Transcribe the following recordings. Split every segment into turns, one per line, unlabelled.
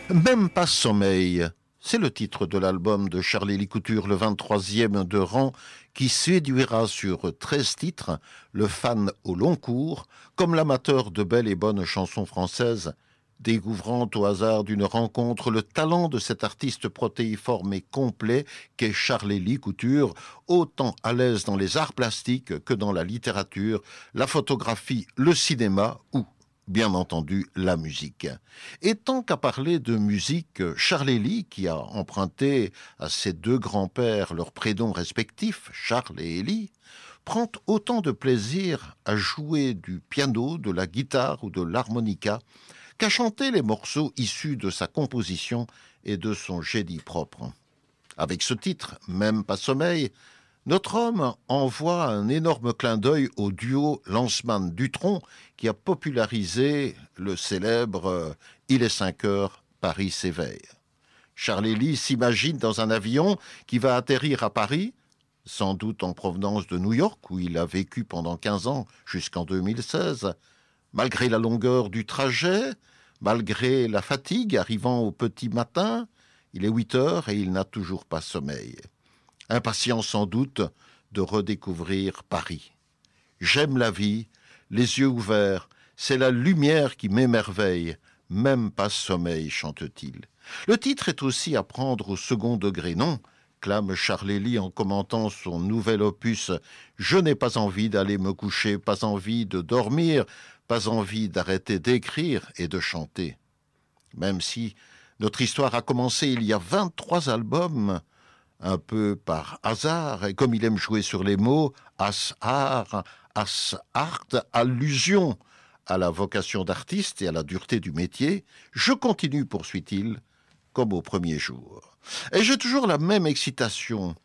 Même pas sommeil. C'est le titre de l'album de Charlie Couture, le 23e de rang, qui séduira sur 13 titres le fan au long cours, comme l'amateur de belles et bonnes chansons françaises, découvrant au hasard d'une rencontre le talent de cet artiste protéiforme et complet qu'est Charlie Couture, autant à l'aise dans les arts plastiques que dans la littérature, la photographie, le cinéma ou bien entendu, la musique. Et tant qu'à parler de musique, Charles-Élie, qui a emprunté à ses deux grands-pères leurs prénoms respectifs, Charles et Élie, prend autant de plaisir à jouer du piano, de la guitare ou de l'harmonica qu'à chanter les morceaux issus de sa composition et de son génie propre. Avec ce titre, Même pas sommeil, notre homme envoie un énorme clin d'œil au duo Lanzmann-Dutronc qui a popularisé le célèbre « Il est 5 heures, Paris s'éveille ». Charles-Élie s'imagine dans un avion qui va atterrir à Paris, sans doute en provenance de New York où il a vécu pendant 15 ans jusqu'en 2016. Malgré la longueur du trajet, malgré la fatigue arrivant au petit matin, il est 8 heures et il n'a toujours pas sommeil. Impatient sans doute de redécouvrir Paris. J'aime la vie, les yeux ouverts, c'est la lumière qui m'émerveille, même pas sommeil, chante-t-il. Le titre est aussi à prendre au second degré, non, clame Charles-Élie en commentant son nouvel opus. Je n'ai pas envie d'aller me coucher, pas envie de dormir, pas envie d'arrêter d'écrire et de chanter. Même si notre histoire a commencé il y a 23 albums, un peu par hasard, et comme il aime jouer sur les mots, as-art, as-art, allusion à la vocation d'artiste et à la dureté du métier, je continue, poursuit-il, comme au premier jour. Et j'ai toujours la même excitation,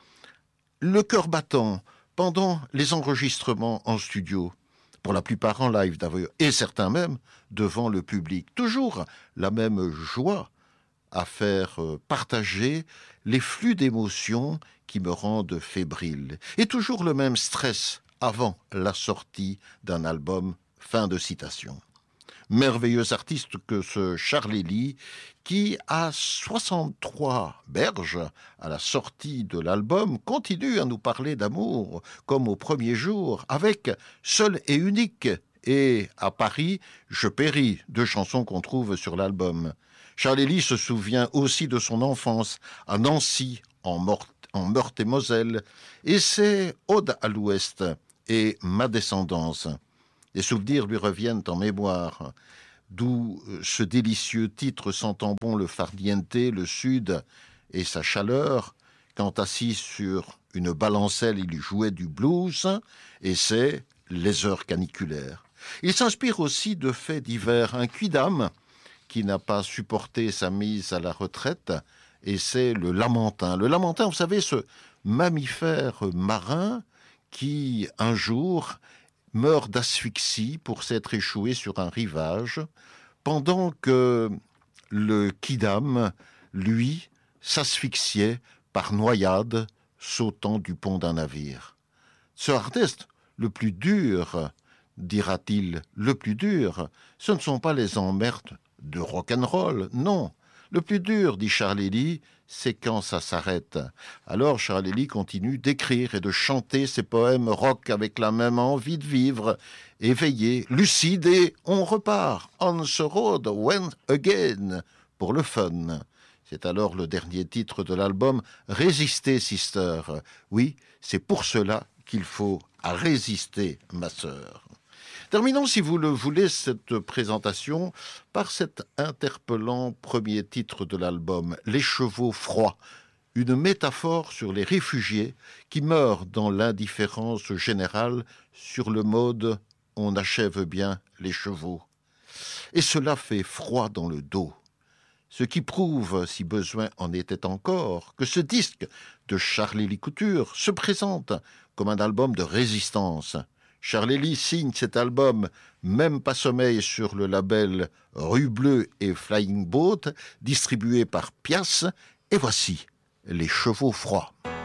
le cœur battant, pendant les enregistrements en studio, pour la plupart en live d'ailleurs, et certains même devant le public. Toujours la même joie à faire partager les flux d'émotions qui me rendent fébrile. Et toujours le même stress avant la sortie d'un album. Fin de citation. Merveilleux artiste que ce Charles-Élie, qui, à 63 berges à la sortie de l'album, continue à nous parler d'amour comme au premier jour, avec Seul et unique et À Paris, Je péris, deux chansons qu'on trouve sur l'album. Charles-Élie se souvient aussi de son enfance à Nancy, en Meurthe-et-Moselle, et c'est Ode à l'Ouest et Ma descendance. Les souvenirs lui reviennent en mémoire, d'où ce délicieux titre sentant bon le farniente, le sud et sa chaleur, quand assis sur une balancelle il jouait du blues, et c'est Les heures caniculaires. Il s'inspire aussi de faits divers, un quidam qui n'a pas supporté sa mise à la retraite, et c'est le Lamentin. Le Lamentin, vous savez, ce mammifère marin qui, un jour, meurt d'asphyxie pour s'être échoué sur un rivage, pendant que le quidam, lui, s'asphyxiait par noyade, sautant du pont d'un navire. Ce artiste, le plus dur, dira-t-il, le plus dur, ce ne sont pas les emmerdes de rock'n'roll, non. Le plus dur, dit Charles-Élie, c'est quand ça s'arrête. Alors Charles-Élie continue d'écrire et de chanter ses poèmes rock avec la même envie de vivre, éveillé, lucide, et on repart. On the road went again, pour le fun. C'est alors le dernier titre de l'album, Résister, sister. Oui, c'est pour cela qu'il faut résister, ma sœur. Terminons, si vous le voulez, cette présentation par cet interpellant premier titre de l'album, Les chevaux froids, une métaphore sur les réfugiés qui meurent dans l'indifférence générale sur le mode « on achève bien les chevaux ». Et cela fait froid dans le dos. Ce qui prouve, si besoin en était encore, que ce disque de Charles-Élie Couture se présente comme un album de résistance. Charles-Élie signe cet album Même pas sommeil sur le label Rue Bleue et Flying Boat, distribué par Pias, et voici Les chevaux froids.